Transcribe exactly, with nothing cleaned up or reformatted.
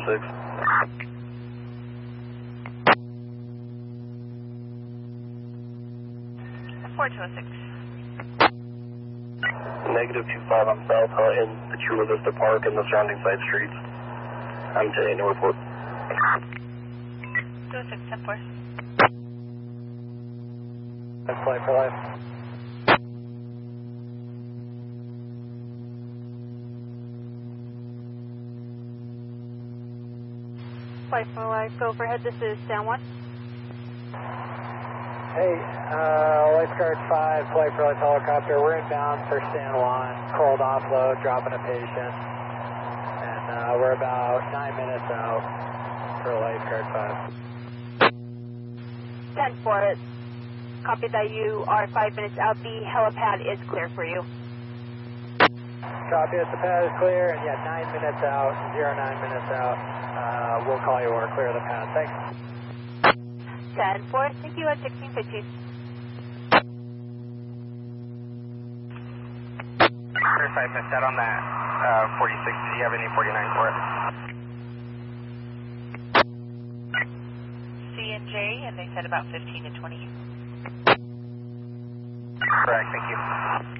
six. four two oh six. Negative two five on South uh, in the Chula Vista Park and the surrounding side streets. I'm to no report. two oh six, ten four. That's flight for life. Flight for life, go overhead, this is San Juan. Hey, uh, lifeguard five, flight for life helicopter. We're inbound for San Juan, cold offload, dropping a patient. And uh, we're about nine minutes out for lifeguard five. ten four, copy that you are five minutes out. The helipad is clear for you. Copy it, the pad is clear, and yeah, nine minutes out, zero nine minutes out. Uh, we'll call you or clear the pad. Thanks. ten four, thank you at sixteen fifteen. Five missed out on that uh, forty-six. Do you have any forty-nine for it? C and J, and they said about fifteen to twenty. Correct, thank you.